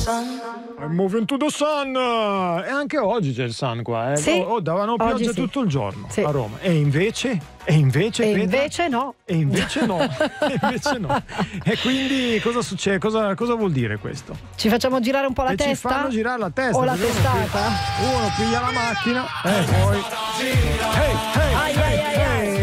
I'm moving to the sun. E anche oggi c'è il sun qua, Sì. davano pioggia Oggi sì. tutto il giorno Sì. a Roma. E invece Petra? invece no. E invece no. E invece no. E quindi cosa succede? Cosa vuol dire questo? Ci facciamo girare un po' la Che testa? ci fanno girare la testa. O la perché testata? Uno piglia la macchina e poi Ai, ai, ai.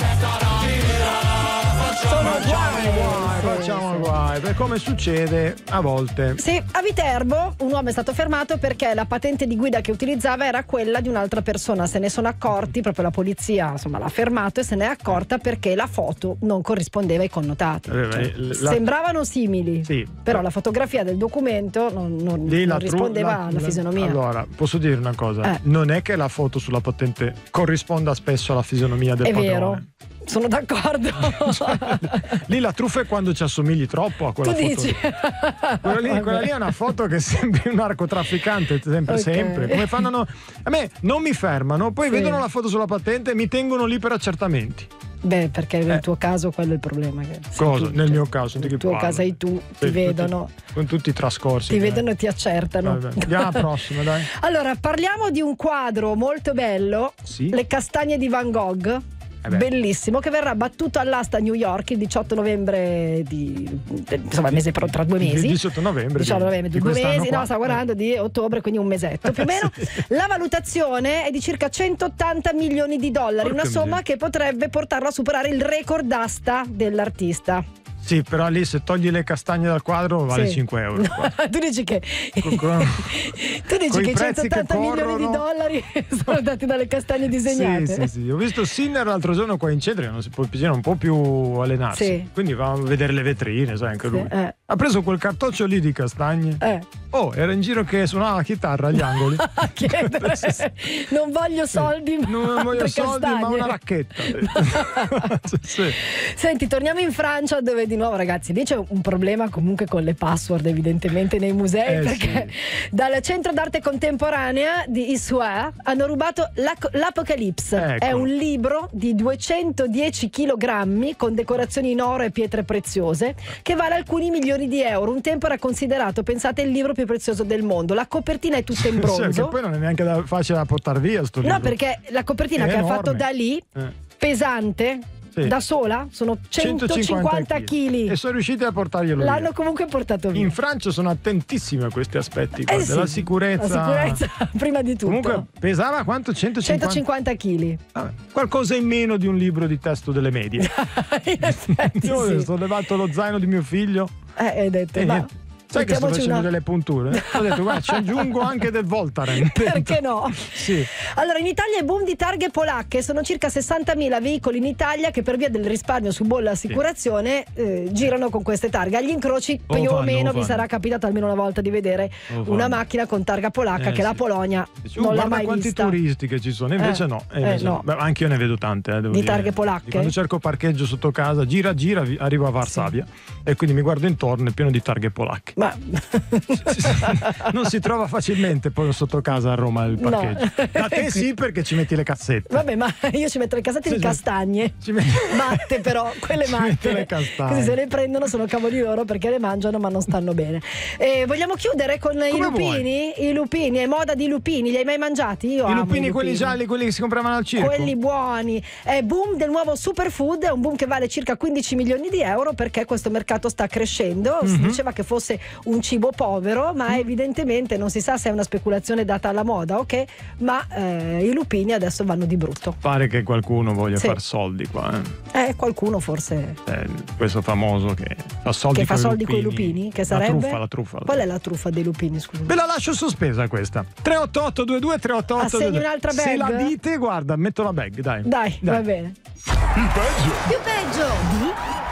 Sono facciamo guai, per come succede a volte. Sì, a Viterbo un uomo è stato fermato perché la patente di guida che utilizzava era quella di un'altra persona. Se ne sono accorti, proprio la polizia l'ha fermato e se ne è accorta perché la foto non corrispondeva ai connotati. Sembravano simili, sì, però la fotografia del documento non rispondeva alla fisionomia. Allora, posso dire una cosa? Non è che la foto sulla patente corrisponda spesso alla fisionomia del padrone. È vero. Sono d'accordo. Lì la truffa è quando ci assomigli troppo a quella tu foto. Dici? Quella lì è una foto che sembri un narcotrafficante, sempre. Come fanno? A me non mi fermano, poi vedono la foto sulla patente e mi tengono lì per accertamenti. Beh, perché nel tuo caso quello è il problema. Cosa? Nel mio caso? Nel tuo caso sei tu, ti vedono. Con tutti i trascorsi. Ti vedono e ti accertano. Andiamo alla prossima, dai. Allora, parliamo di un quadro molto bello. Sì? Le castagne di Van Gogh. Bellissimo, che verrà battuto all'asta a New York il 18 novembre insomma, mese tra 2 mesi. 18 novembre. 2 mesi, no, sta guardando di ottobre, quindi un mesetto più o meno. Sì. La valutazione è di circa 180 milioni di dollari, una somma che potrebbe portarlo a superare il record d'asta dell'artista. Sì, però lì se togli le castagne dal quadro vale 5 euro. No, tu dici che tu dici che 180 milioni di dollari sono dati dalle castagne disegnate. Sì. Ho visto Sinner l'altro giorno qua in centro, non si può piacere un po' più allenarsi. Sì. Quindi va a vedere le vetrine, sai, anche lui. Ha preso quel cartoccio lì di castagne. Era in giro che suonava la chitarra agli angoli. Non voglio soldi, non voglio soldi, castagne. ma una racchetta. Sì. Senti, torniamo in Francia, dove di nuovo, ragazzi, lì c'è un problema comunque con le password, evidentemente, nei musei, perché dal centro d'arte contemporanea di Issoire hanno rubato l'Apocalypse. È un libro di 210 kg con decorazioni in oro e pietre preziose che vale alcuni milioni di euro. Un tempo era considerato, pensate, il libro più prezioso del mondo. La copertina è tutta in bronzo. Che poi non è neanche facile da portare via sto libro. No, perché la copertina che ha fatto Dalì, pesante, da sola, sono 150 kg. E sono riusciti a portarglielo via. L'hanno comunque portato via. In Francia sono attentissimi a questi aspetti, della sicurezza. La sicurezza prima di tutto. Comunque pesava quanto? 150 kg. Qualcosa in meno di un libro di testo delle medie. In effetti, io ho levato lo zaino di mio figlio. Hai detto, sai che sto facendo delle punture? Ho detto, guarda, ci aggiungo anche del Voltaren. Perché no? Sì. Allora, in Italia è boom di targhe polacche. Sono circa 60.000 veicoli in Italia che per via del risparmio su bolla assicurazione girano con queste targhe. Agli incroci più o meno vi sarà capitato almeno una volta di vedere una macchina con targa polacca che la Polonia non l'ha mai quanti vista. turisti che ci sono, invece no. No. Beh, anche io ne vedo tante. Devo di dire. targhe polacche? Quando cerco parcheggio sotto casa, gira, arrivo a Varsavia e quindi mi guardo intorno, è pieno di targhe polacche. Ma non si trova facilmente poi sotto casa a Roma il parcheggio. Da te sì, perché ci metti le cassette. Vabbè, ma io ci metto le cassette di castagne matte, però quelle matte, le castagne. Così se le prendono sono cavoli loro, perché le mangiano ma non stanno bene. Vogliamo chiudere con i lupini? I lupini, è moda di lupini, li hai mai mangiati? Io I lupini, quelli gialli, quelli che si compravano al circo, quelli buoni. È boom del nuovo superfood, è un boom che vale circa 15 milioni di euro, perché questo mercato sta crescendo. Si diceva che fosse un cibo povero, ma evidentemente non si sa se è una speculazione data alla moda, ma i lupini adesso vanno di brutto. Pare che qualcuno voglia far soldi qua. Qualcuno forse. Questo famoso che fa soldi, che fa soldi con i lupini, che sarebbe la truffa. Qual è la truffa dei lupini, scusa? Ve la lascio sospesa questa. 38822 388. Assegni un'altra bag? Se la dite, guarda, metto la bag, dai. Dai, va bene. Più peggio di